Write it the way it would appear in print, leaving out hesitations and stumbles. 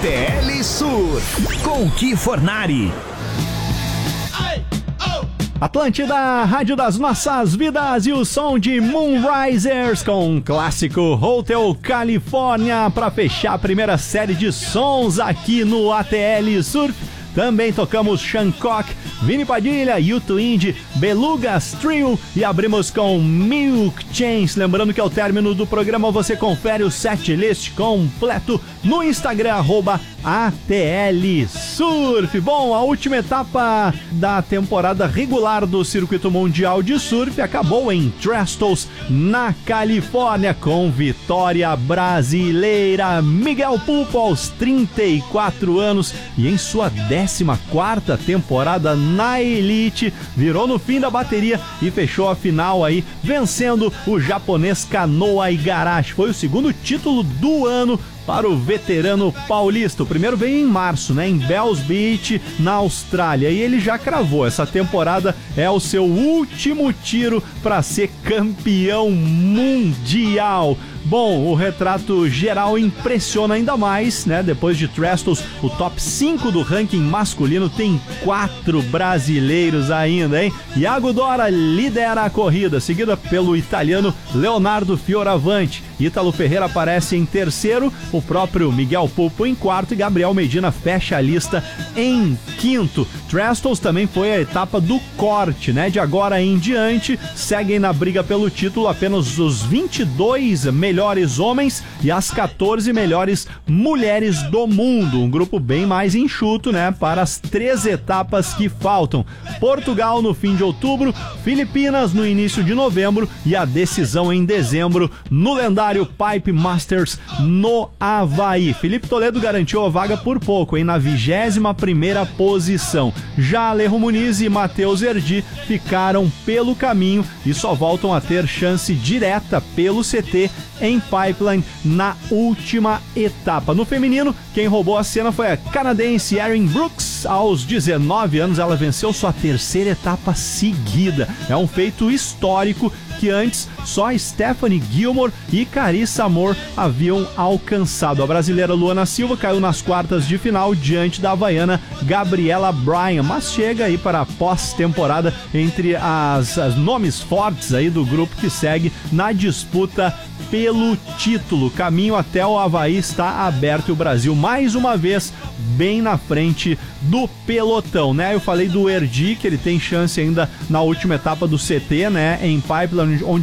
ATL Surf, com Ki Fornari. Atlântida, rádio das nossas vidas, e o som de Moonrisers com o clássico Hotel California para fechar a primeira série de sons aqui no ATL Surf. Também tocamos Shancock, Vini Padilha, U2 Indie, Belugas Trio e abrimos com Milk Chains. Lembrando que ao término do programa você confere o setlist completo no Instagram, @ATL Surf. Bom, a última etapa da temporada regular do Circuito Mundial de Surf acabou em Trestles, na Califórnia, com vitória brasileira. Miguel Pulpo, aos 34 anos e em sua 14ª temporada na elite, virou no fim da bateria e fechou a final aí, vencendo o japonês Kanoa Igarashi. Foi o segundo título do ano para o veterano paulista. O primeiro veio em março, né, em Bells Beach, na Austrália, e ele já cravou: essa temporada é o seu último tiro para ser campeão mundial. Bom, o retrato geral impressiona ainda mais, né? Depois de Trestles, o top 5 do ranking masculino tem 4 brasileiros ainda, hein? Iago Dora lidera a corrida, seguida pelo italiano Leonardo Fioravanti. Ítalo Ferreira aparece em terceiro, o próprio Miguel Pulpo em quarto e Gabriel Medina fecha a lista em quinto. Trestles também foi a etapa do corte, né? De agora em diante, seguem na briga pelo título apenas os 22 melhores homens e as 14 melhores mulheres do mundo. Um grupo bem mais enxuto, né? Para as 3 etapas que faltam. Portugal no fim de outubro, Filipinas no início de novembro e a decisão em dezembro no lendário Pipe Masters no Havaí. Felipe Toledo garantiu a vaga por pouco, hein? Na 21ª posição. Já Alejo Muniz e Matheus Erdi ficaram pelo caminho e só voltam a ter chance direta pelo CT em Pipeline na última etapa. No feminino, quem roubou a cena foi a canadense Erin Brooks. Aos 19 anos, ela venceu sua 3ª etapa seguida. É um feito histórico que antes só Stephanie Gilmore e Carissa Moore haviam alcançado. A brasileira Luana Silva caiu nas quartas de final diante da havaiana Gabriela Bryan, mas chega aí para a pós-temporada entre as nomes fortes aí do grupo que segue na disputa pelo título. Caminho até o Havaí está aberto e o Brasil mais uma vez bem na frente do pelotão, né? Eu falei do Erdi, que ele tem chance ainda na última etapa do CT, né? Em Pipeline, onde